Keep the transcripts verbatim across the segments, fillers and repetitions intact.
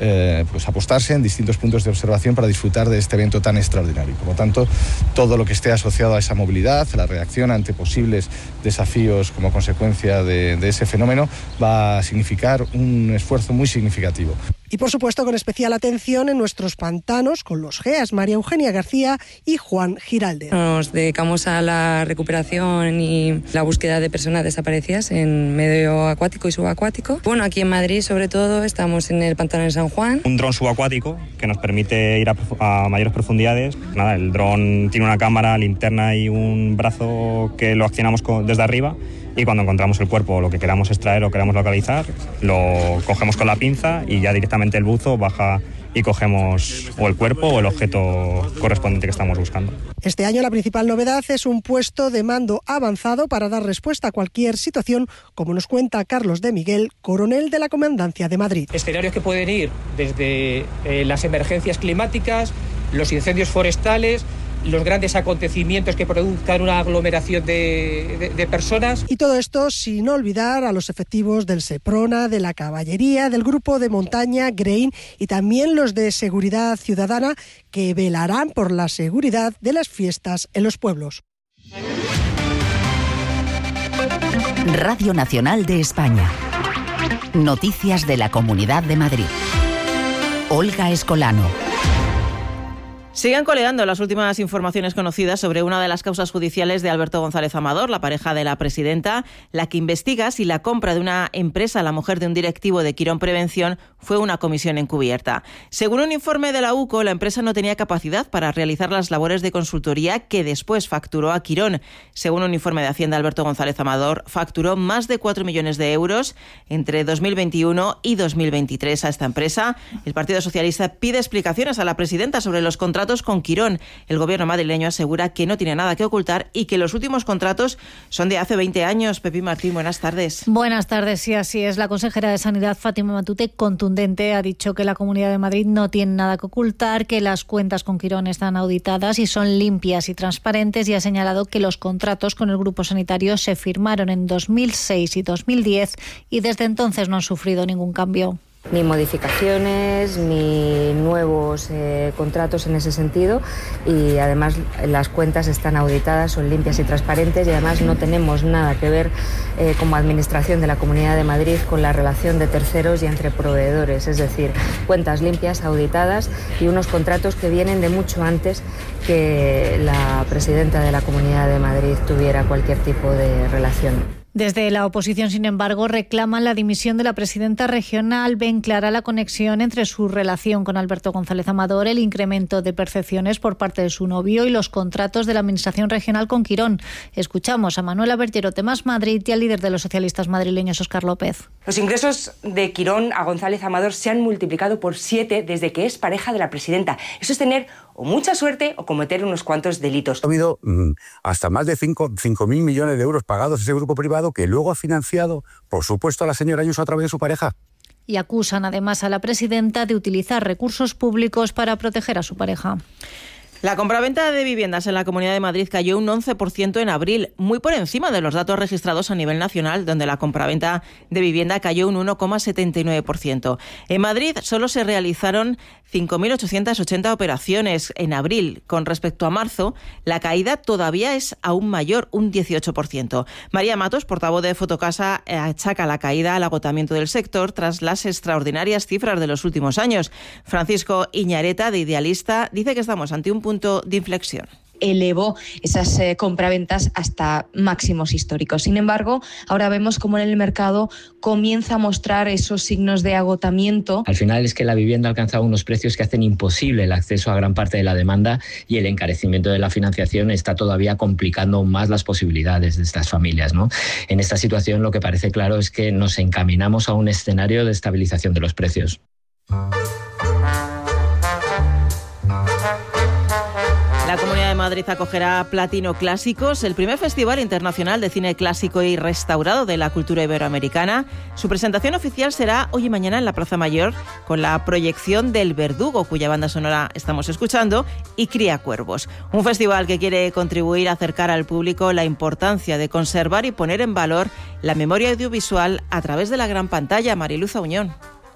eh, pues apostarse en distintos puntos de observación para disfrutar de este evento tan extraordinario. Por lo tanto, todo lo que esté asociado a esa movilidad, a la reacción ante posibles desafíos como consecuencia de, de ese fenómeno, va a significar un esfuerzo muy significativo. Y por supuesto con especial atención en nuestros pantanos con los GEAS, María Eugenia García y Juan Giralde. Nos dedicamos a la recuperación y la búsqueda de personas desaparecidas en medio acuático y subacuático. Bueno, aquí en Madrid sobre todo estamos en el pantano de San Juan. Un dron subacuático que nos permite ir a, a mayores profundidades. Nada, el dron tiene una cámara, linterna y un brazo que lo accionamos con, desde arriba. Y cuando encontramos el cuerpo o lo que queramos extraer o queramos localizar, lo cogemos con la pinza y ya directamente el buzo baja y cogemos o el cuerpo o el objeto correspondiente que estamos buscando. Este año la principal novedad es un puesto de mando avanzado para dar respuesta a cualquier situación, como nos cuenta Carlos de Miguel, coronel de la Comandancia de Madrid. Escenarios que pueden ir desde eh, las emergencias climáticas, los incendios forestales, los grandes acontecimientos que produzcan una aglomeración de, de, de personas. Y todo esto sin olvidar a los efectivos del Seprona, de la Caballería, del Grupo de Montaña, Grain y también los de Seguridad Ciudadana que velarán por la seguridad de las fiestas en los pueblos. Radio Nacional de España. Noticias de la Comunidad de Madrid. Olga Escolano. Siguen coleando las últimas informaciones conocidas sobre una de las causas judiciales de Alberto González Amador, la pareja de la presidenta, la que investiga si la compra de una empresa a la mujer de un directivo de Quirón Prevención fue una comisión encubierta. Según un informe de la U C O, la empresa no tenía capacidad para realizar las labores de consultoría que después facturó a Quirón. Según un informe de Hacienda, Alberto González Amador facturó más de cuatro millones de euros entre dos mil veintiuno y dos mil veintitrés a esta empresa. El Partido Socialista pide explicaciones a la presidenta sobre los contratos con Quirón. El gobierno madrileño asegura que no tiene nada que ocultar y que los últimos contratos son de hace veinte años. Pepi Martín, buenas tardes. Buenas tardes, sí, así es. La consejera de Sanidad, Fátima Matute, contundente, ha dicho que la Comunidad de Madrid no tiene nada que ocultar, que las cuentas con Quirón están auditadas y son limpias y transparentes, y ha señalado que los contratos con el grupo sanitario se firmaron en dos mil seis y dos mil diez y desde entonces no han sufrido ningún cambio. Ni modificaciones, ni nuevos eh, contratos en ese sentido, y además las cuentas están auditadas, son limpias y transparentes, y además no tenemos nada que ver eh, como Administración de la Comunidad de Madrid con la relación de terceros y entre proveedores, es decir, cuentas limpias, auditadas y unos contratos que vienen de mucho antes que la presidenta de la Comunidad de Madrid tuviera cualquier tipo de relación. Desde la oposición, sin embargo, reclaman la dimisión de la presidenta regional. Ven clara la conexión entre su relación con Alberto González Amador, el incremento de percepciones por parte de su novio y los contratos de la Administración regional con Quirón. Escuchamos a Manuela Bertierote de Más Madrid y al líder de los socialistas madrileños, Óscar López. Los ingresos de Quirón a González Amador se han multiplicado por siete desde que es pareja de la presidenta. Eso es tener o mucha suerte o cometer unos cuantos delitos. Ha habido mmm, hasta más de cinco mil millones de euros pagados a ese grupo privado que luego ha financiado, por supuesto, a la señora Ayuso a través de su pareja. Y acusan además a la presidenta de utilizar recursos públicos para proteger a su pareja. La compraventa de viviendas en la Comunidad de Madrid cayó un once por ciento en abril, muy por encima de los datos registrados a nivel nacional, donde la compraventa de vivienda cayó un uno coma setenta y nueve por ciento. En Madrid solo se realizaron cinco mil ochocientas ochenta operaciones en abril. Con respecto a marzo, la caída todavía es aún mayor, un dieciocho por ciento. María Matos, portavoz de Fotocasa, achaca la caída al agotamiento del sector tras las extraordinarias cifras de los últimos años. Francisco Iñareta, de Idealista, dice que estamos ante un punto de inflexión. Elevó esas eh, compraventas hasta máximos históricos. Sin embargo, ahora vemos cómo en el mercado comienza a mostrar esos signos de agotamiento. Al final es que la vivienda ha alcanzado unos precios que hacen imposible el acceso a gran parte de la demanda, y el encarecimiento de la financiación está todavía complicando aún más las posibilidades de estas familias, ¿no? En esta situación lo que parece claro es que nos encaminamos a un escenario de estabilización de los precios. La Comunidad de Madrid acogerá Platino Clásicos, el primer festival internacional de cine clásico y restaurado de la cultura iberoamericana. Su presentación oficial será hoy y mañana en la Plaza Mayor, con la proyección del Verdugo, cuya banda sonora estamos escuchando, y Cría Cuervos. Un festival que quiere contribuir a acercar al público la importancia de conservar y poner en valor la memoria audiovisual a través de la gran pantalla. Mariluz Auñón.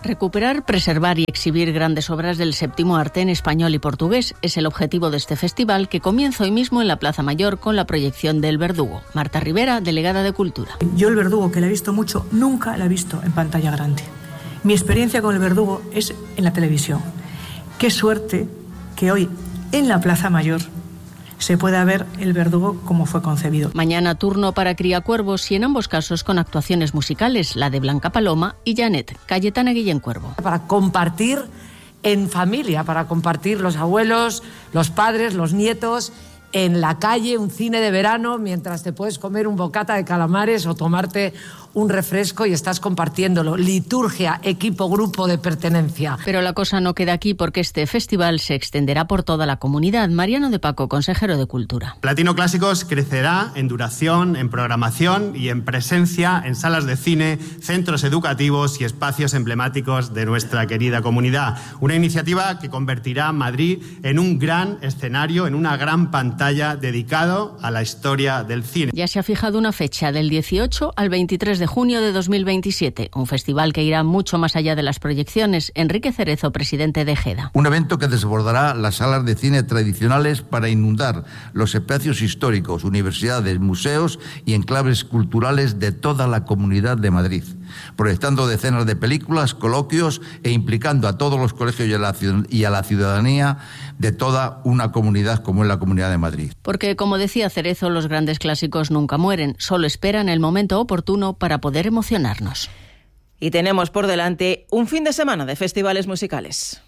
Recuperar, preservar y exhibir grandes obras del séptimo arte en español y portugués es el objetivo de este festival, que comienza hoy mismo en la Plaza Mayor con la proyección de El Verdugo. Marta Rivera, delegada de Cultura. Yo El Verdugo, que la he visto mucho, nunca la he visto en pantalla grande. Mi experiencia con El Verdugo es en la televisión. Qué suerte que hoy en la Plaza Mayor se pueda ver El Verdugo como fue concebido. Mañana turno para Criacuervos y en ambos casos con actuaciones musicales, la de Blanca Paloma y Janet, Cayetana Guillén Cuervo. Para compartir en familia, para compartir los abuelos, los padres, los nietos, en la calle, un cine de verano, mientras te puedes comer un bocata de calamares o tomarte un refresco y estás compartiéndolo. Liturgia, equipo, grupo de pertenencia. Pero la cosa no queda aquí, porque este festival se extenderá por toda la comunidad. Mariano de Paco, consejero de Cultura. Platino Clásicos crecerá en duración, en programación y en presencia en salas de cine, centros educativos y espacios emblemáticos de nuestra querida comunidad. Una iniciativa que convertirá Madrid en un gran escenario, en una gran pantalla dedicado a la historia del cine. Ya se ha fijado una fecha, del dieciocho al veintitrés de junio de dos mil veintisiete, un festival que irá mucho más allá de las proyecciones. Enrique Cerezo, presidente de GEDA. Un evento que desbordará las salas de cine tradicionales para inundar los espacios históricos, universidades, museos y enclaves culturales de toda la Comunidad de Madrid, proyectando decenas de películas, coloquios e implicando a todos los colegios y a la ciudadanía de toda una comunidad como es la Comunidad de Madrid. Porque, como decía Cerezo, los grandes clásicos nunca mueren, solo esperan el momento oportuno para poder emocionarnos. Y tenemos por delante un fin de semana de festivales musicales.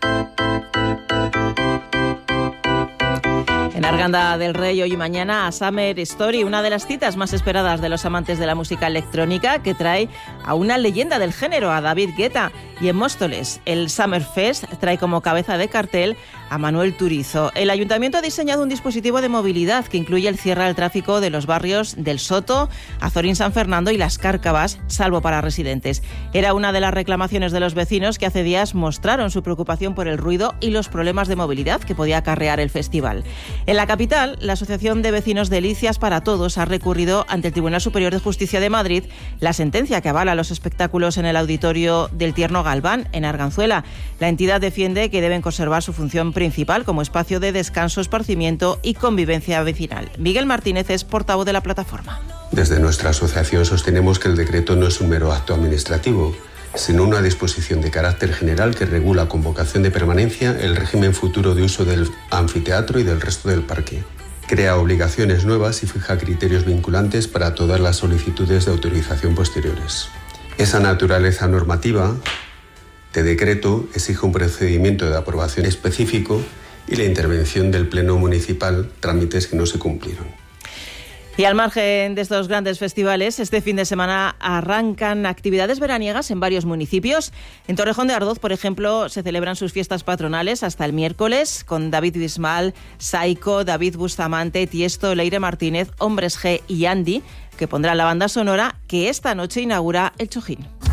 En Arganda del Rey, hoy y mañana, a Summer Story, una de las citas más esperadas de los amantes de la música electrónica, que trae a una leyenda del género, a David Guetta. Y en Móstoles, el Summer Fest trae como cabeza de cartel a Manuel Turizo. El Ayuntamiento ha diseñado un dispositivo de movilidad que incluye el cierre al tráfico de los barrios del Soto, Azorín San Fernando y Las Cárcavas, salvo para residentes. Era una de las reclamaciones de los vecinos, que hace días mostraron su preocupación por el ruido y los problemas de movilidad que podía acarrear el festival. En la capital, la Asociación de Vecinos Delicias para Todos ha recurrido ante el Tribunal Superior de Justicia de Madrid la sentencia que avala los espectáculos en el auditorio del Tierno Galván, en Arganzuela. La entidad defiende que deben conservar su función principal como espacio de descanso, esparcimiento y convivencia vecinal. Miguel Martínez es portavoz de la plataforma. Desde nuestra asociación sostenemos que el decreto no es un mero acto administrativo, sino una disposición de carácter general que regula con vocación de permanencia el régimen futuro de uso del anfiteatro y del resto del parque. Crea obligaciones nuevas y fija criterios vinculantes para todas las solicitudes de autorización posteriores. Esa naturaleza normativa de decreto exige un procedimiento de aprobación específico y la intervención del Pleno Municipal, trámites que no se cumplieron. Y al margen de estos grandes festivales, este fin de semana arrancan actividades veraniegas en varios municipios. En Torrejón de Ardoz, por ejemplo, se celebran sus fiestas patronales hasta el miércoles, con David Bisbal, Saiko, David Bustamante, Tiesto, Leire Martínez, Hombres G y Andy, que pondrán la banda sonora que esta noche inaugura el Chojín.